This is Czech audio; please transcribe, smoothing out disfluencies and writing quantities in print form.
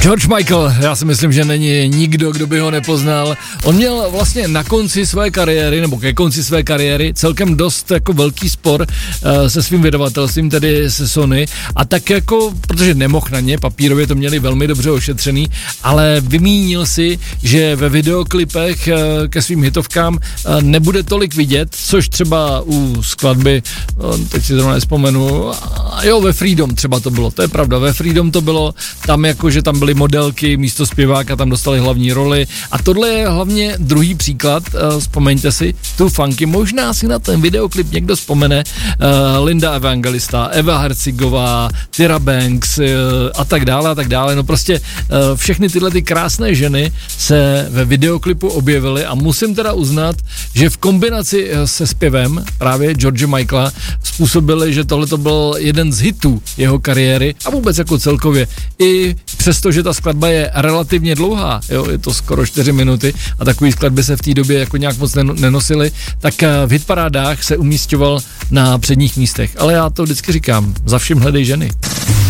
George Michael, já si myslím, že není nikdo, kdo by ho nepoznal. On měl vlastně na konci své kariéry, nebo ke konci své kariéry, celkem dost jako velký spor se svým vydavatelstvím, tedy se Sony, a tak jako, protože nemohl na ně, papírově to měli velmi dobře ošetřený, ale vymínil si, že ve videoklipech ke svým hitovkám nebude tolik vidět, což třeba u skladby, teď si zrovna nespomenu, jo, ve Freedom třeba to bylo, to je pravda, ve Freedom to bylo, tam jako, že tam byly modelky místo zpěváka, tam dostali hlavní roli a tohle je hlavně druhý příklad, vzpomeňte si, tu funky, možná si na ten videoklip někdo vzpomene, Linda Evangelista, Eva Herzigová, Tyra Banks a tak dále, no prostě všechny tyhle ty krásné ženy se ve videoklipu objevily a musím teda uznat, že v kombinaci se zpěvem právě George Michaela způsobili, že tohle to byl jeden z hitů jeho kariéry a vůbec jako celkově, i přesto, že ta skladba je relativně dlouhá, jo, je to skoro 4 minuty a takový skladby se v té době jako nějak moc nenosily, tak v hitparádách se umísťoval na předních místech. Ale já to vždycky říkám, za vším hledej ženy.